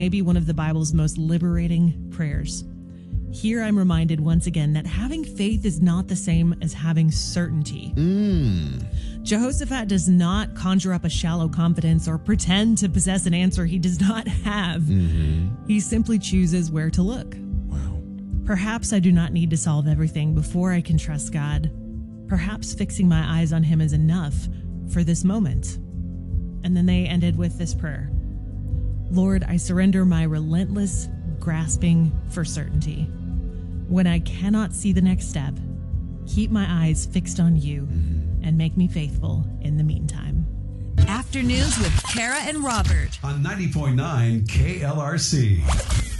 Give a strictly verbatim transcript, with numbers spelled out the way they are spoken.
maybe one of the Bible's most liberating prayers. Here I'm reminded once again that having faith is not the same as having certainty. Mm. Jehoshaphat does not conjure up a shallow confidence or pretend to possess an answer he does not have. Mm-hmm. He simply chooses where to look. Wow. Perhaps I do not need to solve everything before I can trust God. Perhaps fixing my eyes on him is enough for this moment. And then they ended with this prayer. Lord, I surrender my relentless grasping for certainty. When I cannot see the next step, keep my eyes fixed on you mm-hmm. and make me faithful in the meantime. Afternoons with Kara and Robert on ninety point nine K L R C.